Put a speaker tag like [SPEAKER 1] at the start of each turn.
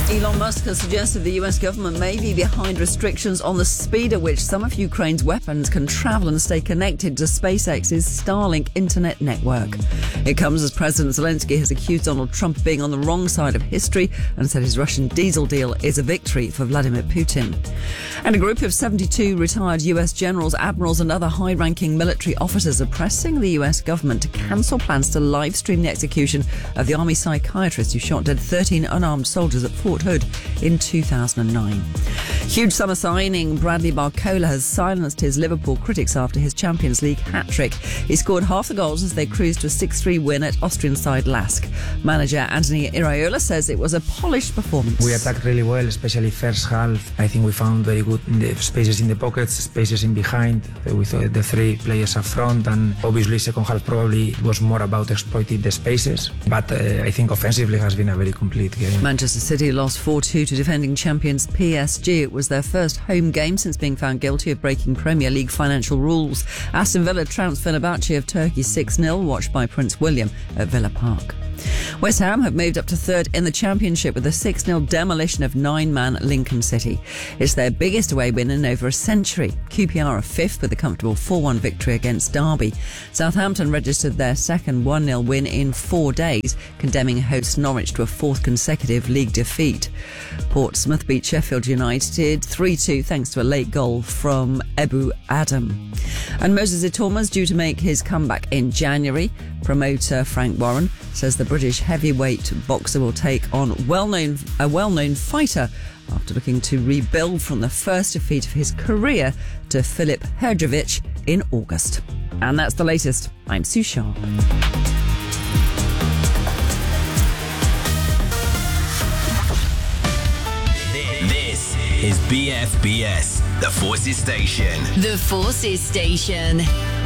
[SPEAKER 1] Elon Musk has suggested the US government may be behind restrictions on the speed at which some of Ukraine's weapons can travel and stay connected to SpaceX's Starlink internet network. It comes as President Zelensky has accused Donald Trump of being on the wrong side of history and said his Russian diesel deal is a victory for Vladimir Putin. And a group of 72 retired US generals, admirals and other high-ranking military officers are pressing the US government to cancel plans to live stream the execution of the army psychiatrist who shot dead 13 unarmed soldiers at Fort Hood in 2009. Huge summer signing Bradley Barcola has silenced his Liverpool critics after his Champions League hat-trick. He scored half the goals as they cruised to a 6-3 win at Austrian side Lask. Manager Anthony Iraola says it was a polished performance.
[SPEAKER 2] We attacked really well, especially first half. I think we found very good in the spaces in the pockets, spaces in behind, with the three players up front, and obviously second half probably was more about exploiting the spaces. But I think offensively has been a very complete game.
[SPEAKER 1] Manchester City lost 4-2 to defending champions PSG. It was their first home game since being found guilty of breaking Premier League financial rules. Aston Villa trounced Fenerbahce of Turkey 6-0, watched by Prince William at Villa Park. West Ham have moved up to third in the Championship with a 6-0 demolition of nine-man Lincoln City. It's their biggest away win in over a century. QPR are fifth with a comfortable 4-1 victory against Derby. Southampton registered their second 1-0 win in 4 days, condemning host Norwich to a fourth consecutive league defeat. Portsmouth beat Sheffield United 3-2 thanks to a late goal from Ebu Adam. And Moses Itouma is due to make his comeback in January. Promoter Frank Warren says the British heavyweight boxer will take on a well-known fighter after looking to rebuild from the first defeat of his career to Filip Hrgović in August. And that's the latest. I'm Sue Sharp.
[SPEAKER 3] This is BFBS, the Forces Station.
[SPEAKER 4] The Forces Station.